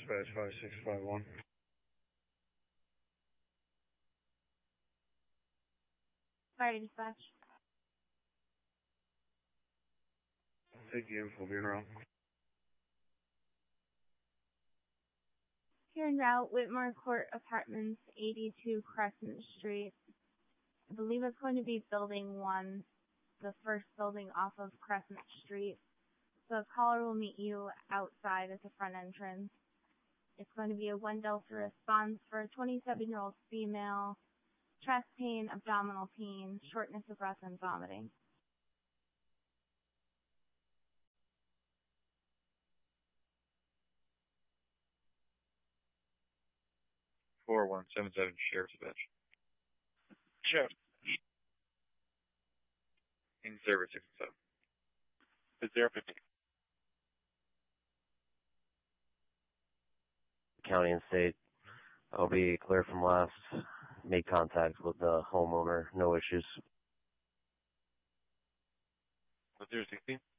dispatch 5651. Fire dispatch. Take the info, being around. Here en route, Whitmore Court Apartments, 82 Crescent Street. I believe it's going to be building 1, the first building off of Crescent Street. So the caller will meet you outside at the front entrance. It's going to be a 1 Delta response for a 27-year-old female, chest pain, abdominal pain, shortness of breath, and vomiting. Sheriff's Dispatch. Sheriff. In service 6 and 7. It's 050. County and state. I'll be clear from last. Made contact with the homeowner. No issues. 016.